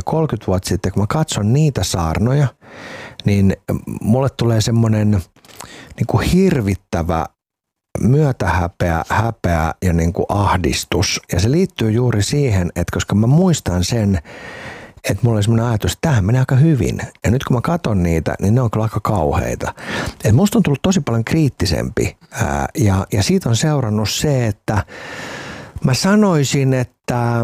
ja 30 vuotta sitten, kun mä katson niitä saarnoja, niin mulle tulee semmoinen niin kuin hirvittävä häpeä ja niin kuin ahdistus. Ja se liittyy juuri siihen, että koska mä muistan sen, että mulla oli semmoinen ajatus, että tämähän menee aika hyvin. Ja nyt kun mä katson niitä, niin ne on kyllä aika kauheita. Et musta on tullut tosi paljon kriittisempi. Ja siitä on seurannut se, että mä sanoisin, että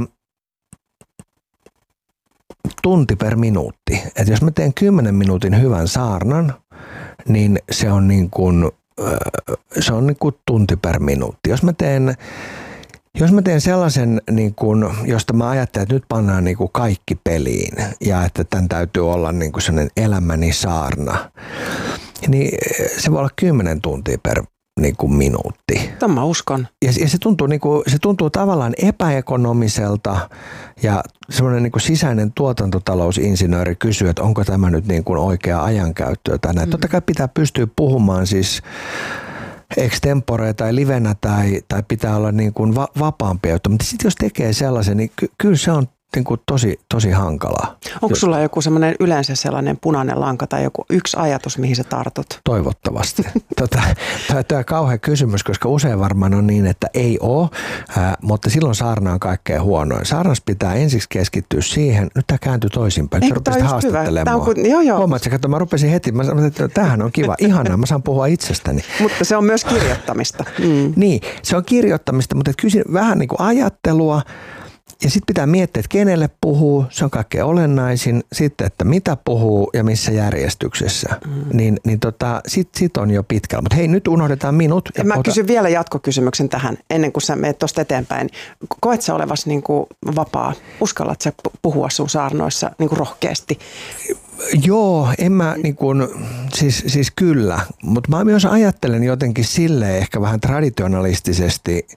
tunti per minuutti. Että jos mä teen 10 minuutin hyvän saarnan, niin se on niin kuin tunti per minuutti. Jos mä teen sellaisen, niin kun, josta mä ajattelen, että nyt pannaan niin kuin kaikki peliin ja että tämän täytyy olla niin kuin sellainen elämäni saarna, niin se voi olla 10 tuntia per niin kuin minuutti. Tämän mä uskon. Ja se tuntuu tavallaan epäekonomiselta ja semmoinen niin kuin sisäinen tuotantotalousinsinööri kysyy, että onko tämä nyt niin kuin oikea ajankäyttöä tai näin. Totta kai pitää pystyä puhumaan siis extempore tai livenä tai pitää olla niin kuin vapaampi, mutta sitten jos tekee sellaisen, niin kyllä se on niin kuin tosi hankalaa. Onko sulla joku semmoinen yleensä sellainen punainen lanka tai joku yksi ajatus, mihin sä tartut? Toivottavasti. Tämä on kauhea kysymys, koska usein varmaan on niin, että ei ole, mutta silloin saarna on kaikkein huonoin. Saarnassa pitää ensiksi keskittyä siihen, nyt tämä kääntyy toisinpäin. Sä rupesit haastattelemaan mua. Joo. Huomaatko, että mä rupesin heti, mä sanoin, että tämähän on kiva, ihanaa, mä saan puhua itsestäni. Mutta se on myös kirjoittamista. Niin, se on kirjoittamista, mutta kyllä vähän niin kuin ajattelua. Ja sitten pitää miettiä, että kenelle puhuu, se on kaikkein olennaisin. Sitten, että mitä puhuu ja missä järjestyksessä. Sit on jo pitkällä. Mutta hei, nyt unohdetaan minut. Mä kysyn vielä jatkokysymyksen tähän, ennen kuin sä menet tuosta eteenpäin. Koet sä olevasi niin kuin vapaa? Uskallat sä puhua sun saarnoissa niin kuin rohkeasti? Joo, en mä niin kuin, siis kyllä. Mutta mä myös ajattelen jotenkin silleen ehkä vähän traditionalistisesti,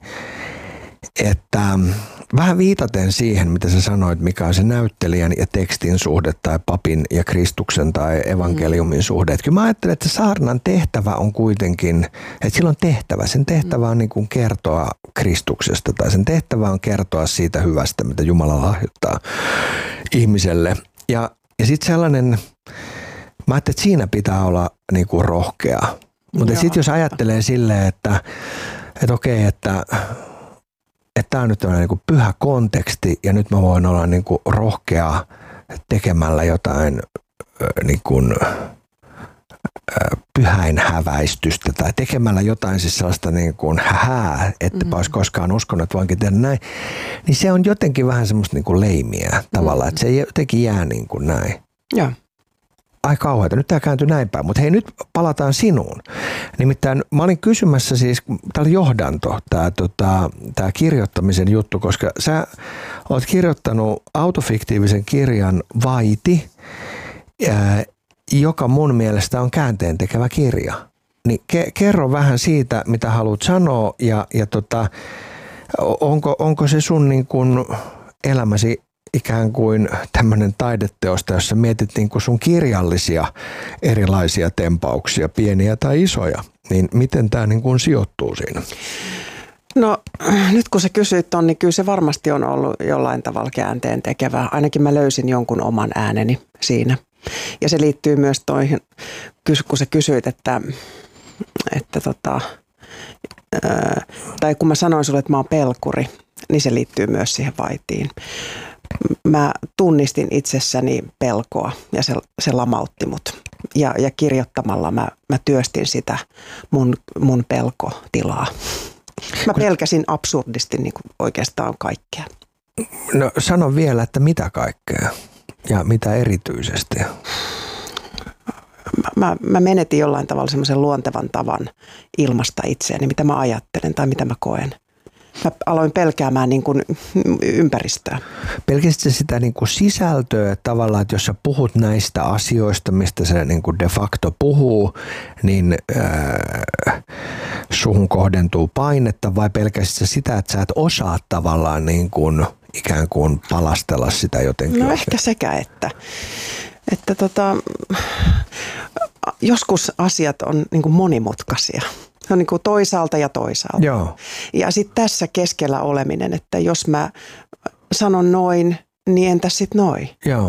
että vähän viitaten siihen, mitä sä sanoit, mikä on se näyttelijän ja tekstin suhde tai papin ja Kristuksen tai evankeliumin suhde. Että kyllä mä ajattelen, että saarnan tehtävä on kuitenkin, että sillä on tehtävä. Sen tehtävä on niin kuin kertoa Kristuksesta tai sen tehtävä on kertoa siitä hyvästä, mitä Jumala lahjoittaa ihmiselle. Ja sitten sellainen, mä ajattelin, että siinä pitää olla niin kuin rohkea. Mutta sitten jos ajattelee silleen, että okei, että tämä on nyt tämmöinen niin kuin pyhä konteksti ja nyt mä voin olla niin kuin rohkea tekemällä jotain niin kuin pyhäinhäväistystä tai tekemällä jotain siis sellaista niin kuin ettepä olisi koskaan uskonut, että voinkin tehdä näin, niin se on jotenkin vähän semmoista niin kuin leimiä tavallaan, että se jotenkin jää niin kuin näin. Joo. Ai kauheata, nyt tämä kääntyi näin päin, mutta hei nyt palataan sinuun. Nimittäin mä olin kysymässä siis, tää oli johdanto, tämä kirjoittamisen juttu, koska sä oot kirjoittanut autofiktiivisen kirjan Vaiti, joka mun mielestä on käänteentekevä kirja. Niin kerro vähän siitä, mitä haluat sanoa ja onko se sun niin kuin elämäsi ikään kuin tämmöinen taideteosta, jossa mietit niin kuin sun kirjallisia erilaisia tempauksia, pieniä tai isoja, niin miten tämä niin kuin sijoittuu siinä? No nyt kun sä kysyit ton, niin kyllä se varmasti on ollut jollain tavalla käänteen tekevää. Ainakin mä löysin jonkun oman ääneni siinä. Ja se liittyy myös toihin, kun sä kysyit, tai kun mä sanoin sulle, että mä oon pelkuri, niin se liittyy myös siihen Vaitiin. Mä tunnistin itsessäni pelkoa ja se lamautti mut. Ja kirjoittamalla mä työstin sitä mun pelkotilaa. Mä pelkäsin absurdisti niin kuin oikeastaan kaikkea. No sano vielä, että mitä kaikkea ja mitä erityisesti? Mä menetin jollain tavalla semmoisen luontevan tavan ilmaista itseäni, mitä mä ajattelen tai mitä mä koen. Mä aloin pelkäämään niin kuin ympäristöä. Pelkästään sitä niin kuin sisältöä tavallaan, että jos sä puhut näistä asioista, mistä se niin kuin de facto puhuu, niin suhun kohdentuu painetta vai pelkästään sitä, että sä et osaa tavallaan niin kuin ikään kuin palastella sitä jotenkin? No ehkä sekä, että joskus asiat on niin kuin monimutkaisia. Se on niin kuin toisaalta ja toisaalta. Joo. Ja sitten tässä keskellä oleminen, että jos mä sanon noin, niin entäs sitten noin? Joo.